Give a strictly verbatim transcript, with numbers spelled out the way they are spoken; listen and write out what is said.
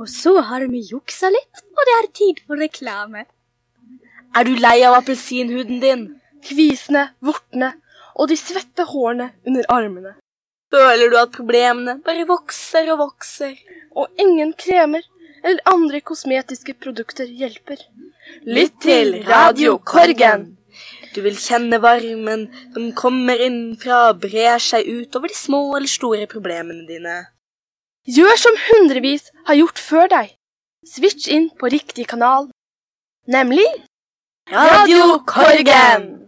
Og så har vi juksa litt, og det er tid for reklame. Er du lei av appelsinhuden din? Kvisene, vortene og de svette hårene under armene. Føler du at problemene bare vokser og vokser? Og ingen kremer eller andre kosmetiske produkter hjelper. Lytt til Radio Korgen! Du vil kjenne varmen som kommer innfra og brer seg ut over de små eller store problemene dine. Gjør som hundrevis har gjort før deg. Switch inn på riktig kanal. Nemlig Radio Korgen!